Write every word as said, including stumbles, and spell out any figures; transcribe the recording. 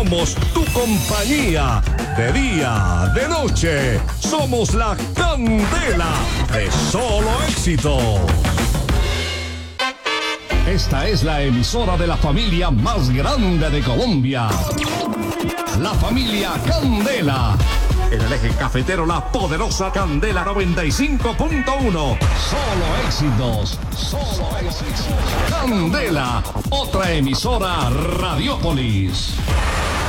Somos tu compañía, de día, de noche. Somos la candela de Solo Éxitos. Esta es la emisora de la familia más grande de Colombia. La familia Candela. En el eje cafetero, la poderosa Candela noventa y cinco punto uno. Solo éxitos. Solo éxitos. Candela, otra emisora Radiopolis.